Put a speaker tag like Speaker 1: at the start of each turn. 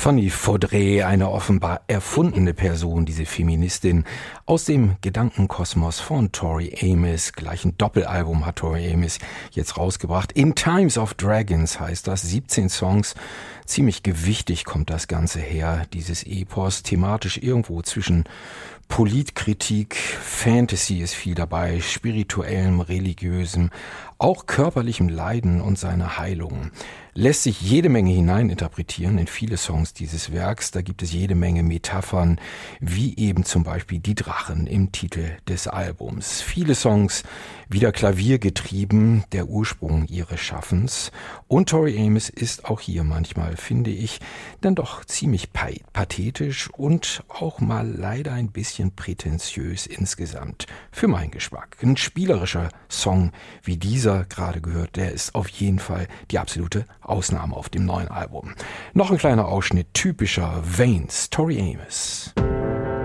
Speaker 1: Fanny Faudré, eine offenbar erfundene Person, diese Feministin, aus dem Gedankenkosmos von Tori Amos. Gleich ein Doppelalbum hat Tori Amos jetzt rausgebracht. In Times of Dragons heißt das, 17 Songs. Ziemlich gewichtig kommt das Ganze her, dieses Epos, thematisch irgendwo zwischen Politkritik, Fantasy ist viel dabei, spirituellem, religiösem, auch körperlichem Leiden und seiner Heilung. Lässt sich jede Menge hineininterpretieren in viele Songs dieses Werks. Da gibt es jede Menge Metaphern, wie eben zum Beispiel die Drachen im Titel des Albums. Viele Songs wieder klaviergetrieben, der Ursprung ihres Schaffens. Und Tori Amos ist auch hier manchmal, finde ich, dann doch ziemlich pathetisch und auch mal leider ein bisschen prätentiös insgesamt. Für meinen Geschmack. Ein spielerischer Song wie dieser gerade gehört, der ist auf jeden Fall die absolute Ausnahme auf dem neuen Album. Noch ein kleiner Ausschnitt typischer Veins, Tori Amos.